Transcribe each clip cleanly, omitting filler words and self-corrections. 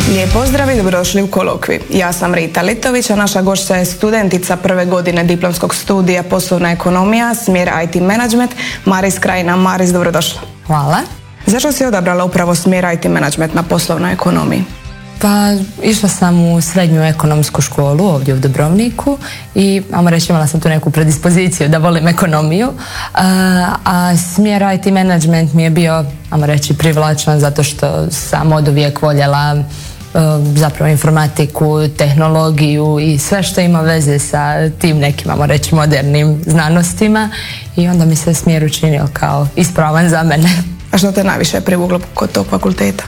Lijep pozdrav i dobrodošli u Kolokvij. Ja sam Rita Litović, a naša gošća je studentica prve godine diplomskog studija poslovna ekonomija, smjer IT management, Maris Krajina. Maris, dobrodošla. Hvala. Zašto si odabrala upravo smjer IT management na poslovnoj ekonomiji? Pa išla sam u srednju ekonomsku školu ovdje u Dubrovniku i ajmo reći imala sam tu neku predispoziciju da volim ekonomiju, a smjer IT management mi je bio, ajmo reći, privlačan zato što sam oduvijek voljela zapravo informatiku, tehnologiju i sve što ima veze sa tim nekim, ajmo reći, modernim znanostima, i onda mi se smjer učinio kao ispravan za mene. A što te najviše privuklo kod tog fakulteta?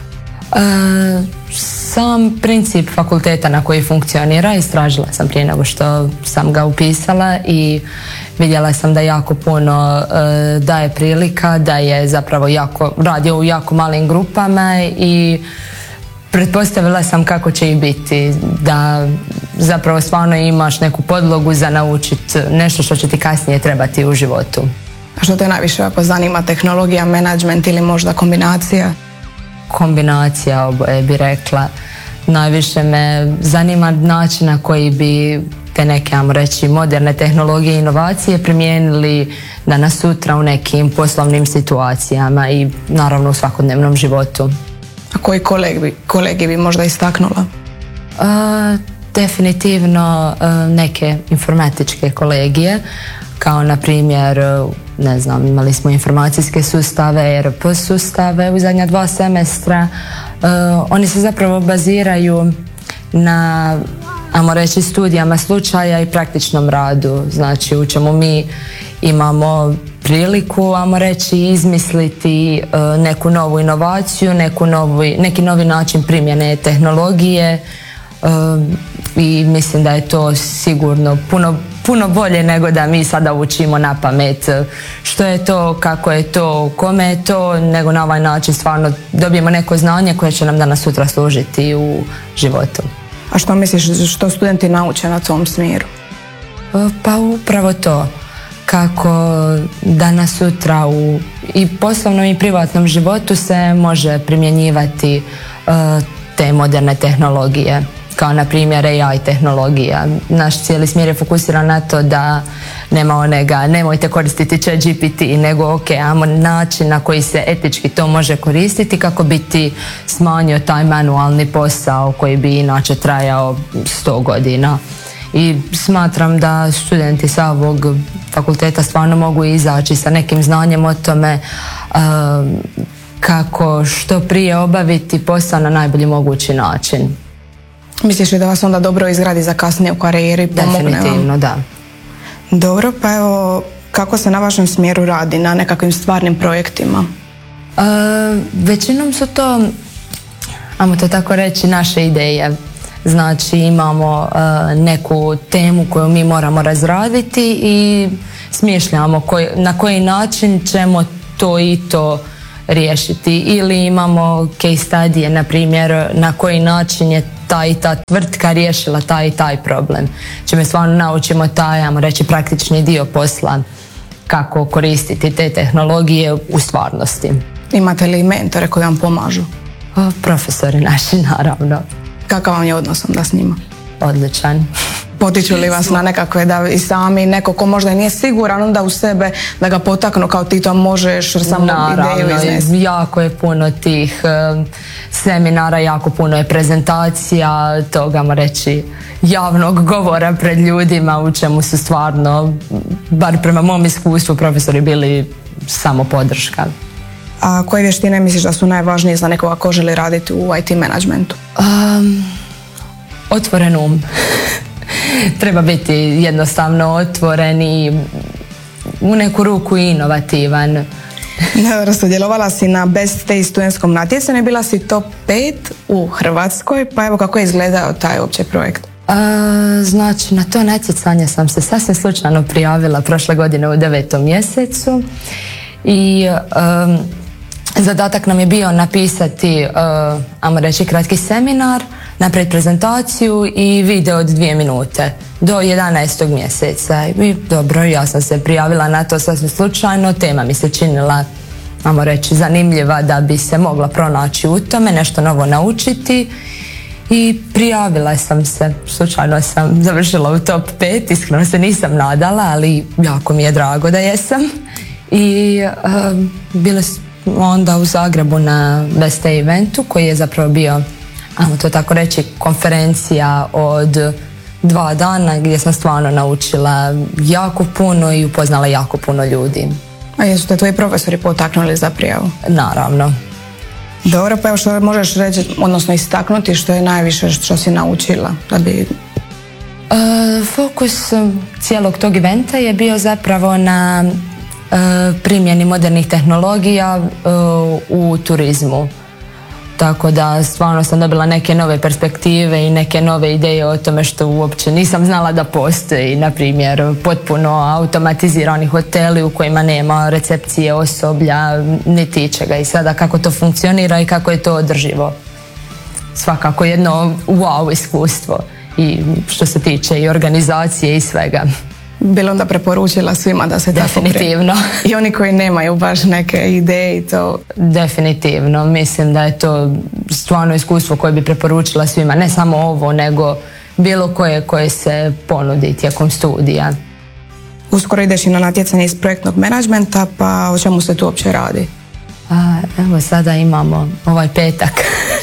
Sam princip fakulteta na koji funkcionira istražila sam prije nego što sam ga upisala i vidjela sam da jako puno daje prilika, da je zapravo radio u jako malim grupama i pretpostavila sam kako će i biti, da zapravo stvarno imaš neku podlogu za naučiti nešto što će ti kasnije trebati u životu. A što te najviše ako zanima, tehnologija, menadžment ili možda kombinacija? Kombinacija oboje, bi rekla. Najviše me zanima način na koji bi te neke, ajmo reći, moderne tehnologije i inovacije primijenili danas sutra u nekim poslovnim situacijama i naravno u svakodnevnom životu. A koji kolegi bi možda istaknula? Definitivno neke informatičke kolegije, kao na primjer, ne znam, imali smo informacijske sustave, ERP sustave u zadnja 2 semestra. Oni se zapravo baziraju na, ajmo reći, studijama slučaja i praktičnom radu, znači u čemu mi imamo priliku, ajmo reći, izmisliti neku novu inovaciju, neki novi način primjene tehnologije, i mislim da je to sigurno puno bolje nego da mi sada učimo na pamet što je to, kako je to, kome je to, nego na ovaj način stvarno dobijemo neko znanje koje će nam danas sutra služiti u životu. A što misliš, što studenti nauče na tom smjeru? Pa upravo to, kako danas sutra u i poslovnom i privatnom životu se može primjenjivati te moderne tehnologije, kao na primjer AI tehnologija. Naš cijeli smjer je fokusiran na to da nema onega nemojte koristiti ChatGPT, nego ok, imamo način na koji se etički to može koristiti kako bi ti smanjio taj manualni posao koji bi inače trajao 100 godina. I smatram da studenti sa ovog fakulteta stvarno mogu izaći sa nekim znanjem o tome kako što prije obaviti posao na najbolji mogući način. Misliš li da vas onda dobro izgradi za kasnije u karijeri? Definitivno, da. Dobro, pa evo, kako se na vašem smjeru radi na nekakvim stvarnim projektima? Većinom su to, ajmo to tako reći, naše ideje. Znači imamo neku temu koju mi moramo razraditi i smišljamo na koji način ćemo to i to riješiti. Ili imamo case studije, na primjer, na koji način je ta i ta tvrtka riješila taj i taj problem. Čime stvarno naučimo taj, ajmo reći, praktični dio posla, kako koristiti te tehnologije u stvarnosti. Imate li mentore koji vam pomažu? Profesori naši, naravno. Kakav vam je odnos onda s njima? Odličan. Potiču li vas na nekakve da i sami neko ko možda nije siguran onda u sebe da ga potaknu kao ti to možeš samo ideju iznesi? Naravno, jako je puno tih seminara, jako puno je prezentacija, toga, ajmo reći, javnog govora pred ljudima, u čemu su stvarno, bar prema mom iskustvu, profesori bili samo podrška. A koje vještine misliš da su najvažnije za nekoga ko želi raditi u IT managementu? Otvoren um. Treba biti jednostavno otvoren i u neku ruku inovativan. Sudjelovala si na Best Taste studentskom natjecanju i bila si top 5 u Hrvatskoj, pa evo kako je izgledao taj uopće projekt? Znači, na to natjecanje sam se sasvim slučajno prijavila prošle godine u 9. mjesecu i zadatak nam je bio napisati, ajmo reći, kratki seminar, napraviti prezentaciju i video od 2 minute do 11. mjeseca. I dobro, ja sam se prijavila na to sasvim slučajno, tema mi se činila, ajmo reći, zanimljiva da bi se mogla pronaći u tome, nešto novo naučiti. i prijavila sam se. Slučajno sam završila u top 5, iskreno se nisam nadala, ali jako mi je drago da jesam. I bile onda u Zagrebu na Best Day eventu koji je zapravo bio, ajmo to tako reći, konferencija od 2 dana gdje sam stvarno naučila jako puno i upoznala jako puno ljudi. A jesu te tvoji profesori potaknuli za prijavu? Naravno. Dobro, pa evo što možeš reći, odnosno istaknuti što je najviše što si naučila da bi... Fokus cijelog tog eventa je bio zapravo na primjeni modernih tehnologija u turizmu. Tako da stvarno sam dobila neke nove perspektive i neke nove ideje o tome što uopće nisam znala da postoji. Na primjer, potpuno automatizirani hoteli u kojima nema recepcije, osoblja, niti čega. I sada kako to funkcionira i kako je to održivo. Svakako jedno wow iskustvo i što se tiče i organizacije i svega. Bilo onda preporučila svima da se tako Definitivno. I oni koji nemaju baš neke ideje i to... Definitivno. Mislim da je to stvarno iskustvo koje bi preporučila svima. Ne samo ovo, nego bilo koje se ponudi tijekom studija. Uskoro ideš i na natjecanje iz projektnog menadžmenta, pa o čemu se tu uopće radi? Evo sada imamo ovaj petak.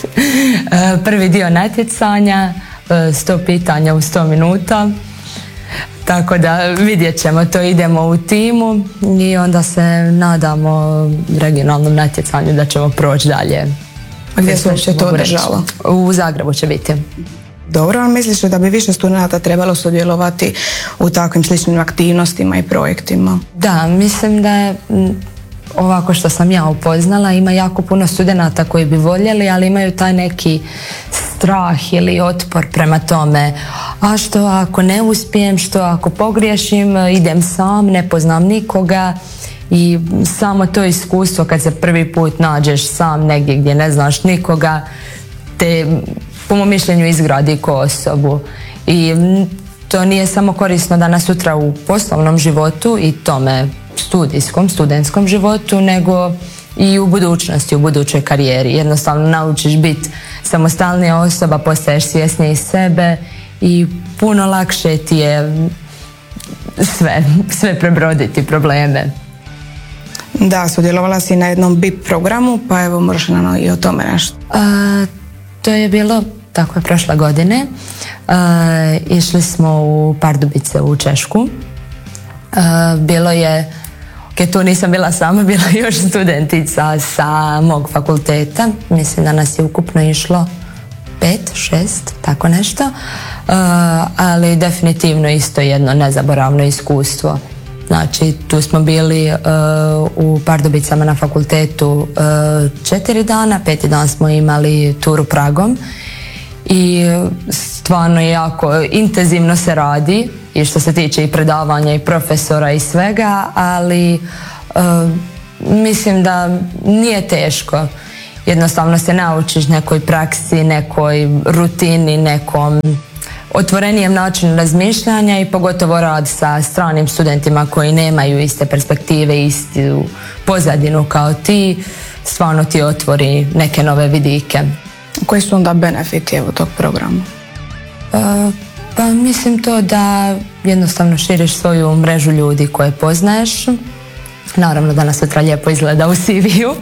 Prvi dio natjecanja, 100 pitanja u 100 minuta. Tako da vidjet ćemo, to idemo u timu i onda se nadamo regionalnom natjecanju da ćemo proći dalje. A gdje se uopće to održava? U Zagrebu će biti. Dobro, ali misliš da bi više studenata trebalo sudjelovati u takvim sličnim aktivnostima i projektima? Da, mislim da ovako što sam ja upoznala, ima jako puno studenata koji bi voljeli, ali imaju taj neki strah ili otpor prema tome. A što ako ne uspijem, što ako pogriješim, idem sam, ne poznam nikoga. I samo to iskustvo kad se prvi put nađeš sam negdje gdje ne znaš nikoga, te po mom mišljenju izgradi ko osobu. I to nije samo korisno danas sutra u poslovnom životu i tome studentskom životu, nego i u budućnosti, u budućoj karijeri. Jednostavno naučiš biti samostalnija osoba, postaješ svjesniji sebe i puno lakše ti je sve prebroditi probleme. Da, sudjelovala si na jednom BIP programu, pa evo možeš nam i o tome nešto. To je bilo tako je prošle godine. Išli smo u Pardubice u Češku. Bilo je, tu nisam bila sama, bila još studentica sa mog fakulteta. Mislim da nas je ukupno išlo 5, 6, tako nešto. Ali definitivno isto jedno nezaboravno iskustvo. Znači, tu smo bili u Pardubicama na fakultetu 4 dana, 5. dan smo imali turu Pragom i stvarno jako intenzivno se radi i što se tiče i predavanja i profesora i svega, ali mislim da nije teško. Jednostavno se naučiš nekoj praksi, nekoj rutini, nekom otvorenijem načinu razmišljanja i pogotovo rad sa stranim studentima koji nemaju iste perspektive, istu pozadinu kao ti, stvarno ti otvori neke nove vidike. Koji su onda benefiti evo tog programa? Pa mislim to da jednostavno širiš svoju mrežu ljudi koje poznaješ. Naravno da nas sutra lijepo izgleda u CV-u.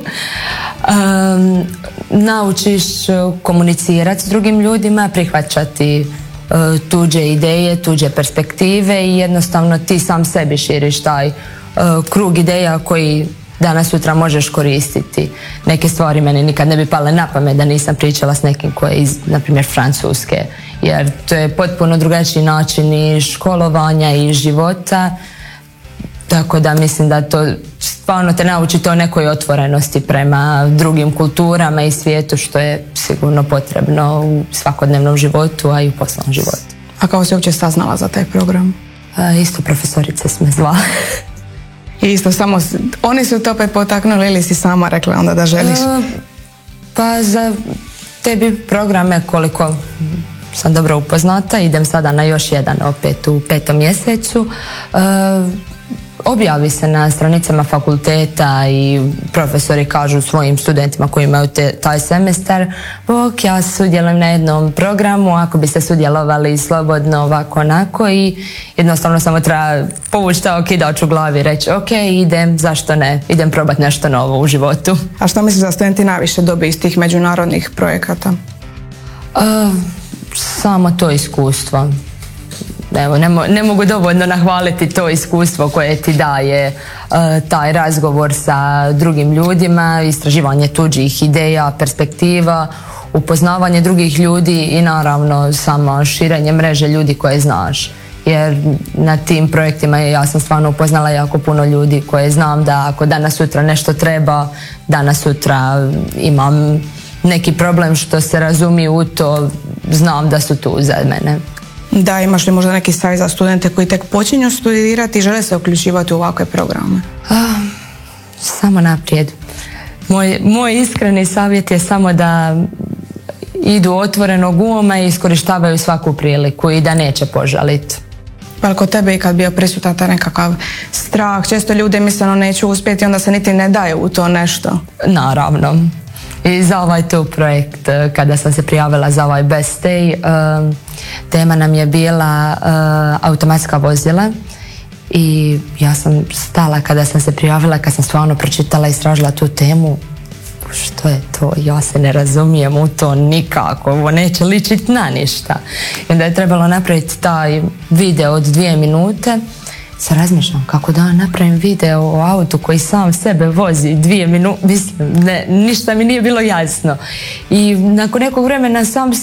Naučiš komunicirati s drugim ljudima, prihvaćati tuđe ideje, tuđe perspektive i jednostavno ti sam sebi širiš taj krug ideja koji danas sutra možeš koristiti. Neke stvari meni nikad ne bi pale na pamet da nisam pričala s nekim koji je iz, na primjer, Francuske, jer to je potpuno drugačiji način i školovanja i života, tako da mislim da to stvarno te nauči to nekoj otvorenosti prema drugim kulturama i svijetu, što je sigurno potrebno u svakodnevnom životu, a i u poslovnom životu. A kako si uopće saznala za taj program? Isto profesorice smo zvali. Isto, samo oni su to opet potaknuli ili si sama rekla onda da želiš? Pa za tebi programe, koliko sam dobro upoznata, idem sada na još jedan opet u 5. mjesecu. objavi se na stranicama fakulteta i profesori kažu svojim studentima koji imaju taj semestar, bok, ja sudjelujem na jednom programu, ako biste sudjelovali slobodno ovako onako, i jednostavno samo treba povući taj okidač u glavi i reći ok, idem, zašto ne, idem probati nešto novo u životu. A što misliš da studenti najviše dobiju iz tih međunarodnih projekata? Samo to iskustvo. Evo, ne mogu dovoljno nahvaliti to iskustvo koje ti daje taj razgovor sa drugim ljudima, istraživanje tuđih ideja, perspektiva, upoznavanje drugih ljudi i naravno samo širenje mreže ljudi koje znaš. Jer na tim projektima ja sam stvarno upoznala jako puno ljudi koje znam da ako danas sutra nešto treba, danas sutra imam neki problem što se razumiju u to, znam da su tu za mene. Da, imaš li možda neki savjet za studente koji tek počinju studirati i žele se uključivati u ovakve programe? Samo naprijed. Moj iskreni savjet je samo da idu otvorenog uma i iskorištavaju svaku priliku i da neće požaliti. Pa kod tebe i kad bio prisutan taj nekakav strah, često ljudi misle neću uspjeti, onda se niti ne daje u to nešto. Naravno. I za ovaj tu projekt, kada sam se prijavila za ovaj Best Day, tema nam je bila automatska vozila i ja sam stala kada sam se prijavila, kad sam stvarno pročitala i istražila tu temu. Što je to? Ja se ne razumijem u to nikako, ovo neće ličiti na ništa. I onda je trebalo napraviti taj video od 2 minute. Sad razmišljam kako da napravim video o autu koji sam sebe vozi 2 minute, mislim, ništa mi nije bilo jasno. I nakon nekog vremena sam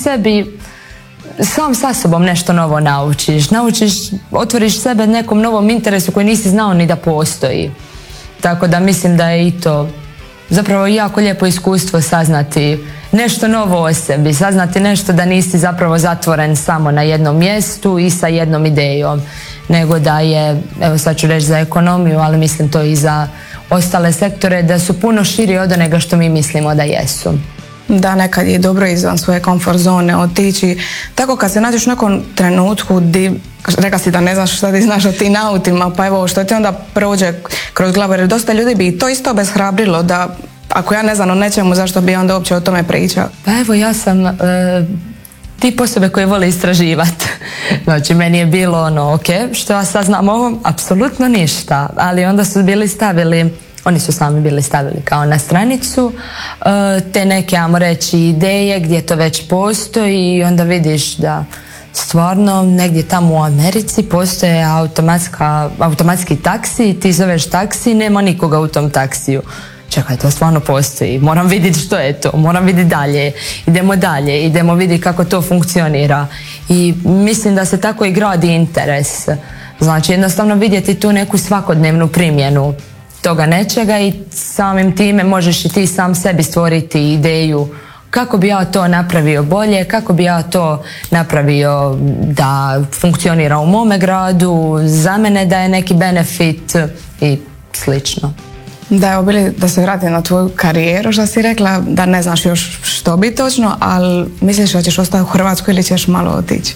sa sobom nešto novo naučiš, otvoriš sebe nekom novom interesu koji nisi znao ni da postoji. Tako da mislim da je i to zapravo jako lijepo iskustvo saznati nešto novo o sebi, saznati nešto da nisi zapravo zatvoren samo na jednom mjestu i sa jednom idejom, nego da je, evo sad ću reći za ekonomiju, ali mislim to i za ostale sektore, da su puno širi od onega što mi mislimo da jesu. Da, nekad je dobro izvan svoje komfort zone otići. Tako kad se nađeš u nekom trenutku rekla si da ne znaš šta ti znaš o tim autima, pa evo što ti onda prođe kroz glavu, jer dosta ljudi bi to isto obeshrabrilo da ako ja ne znam o nečemu, zašto bi onda uopće o tome pričao? Pa evo, ja sam tip osobe koje vole istraživati. Znači, meni je bilo ok, što ja sad znam o ovom, apsolutno ništa, ali onda su bili stavili, oni su sami bili stavili kao na stranicu te neke, ajmo reći, ideje gdje to već postoji i onda vidiš da stvarno negdje tamo u Americi postoje automatski taksi, ti zoveš taksi, nema nikoga u tom taksiju. Čekaj, to stvarno postoji, moram vidjeti što je to, moram vidjeti dalje, idemo vidjeti kako to funkcionira. I mislim da se tako i gradi interes. Znači jednostavno vidjeti tu neku svakodnevnu primjenu toga nečega i samim time možeš i ti sam sebi stvoriti ideju kako bi ja to napravio bolje, kako bi ja to napravio da funkcionira u mome gradu, za mene da je neki benefit i slično. Da, evo bili da se vratim na tvoju karijeru, što si rekla da ne znaš još što bi točno, ali misliš da ćeš ostati u Hrvatskoj ili ćeš malo otići?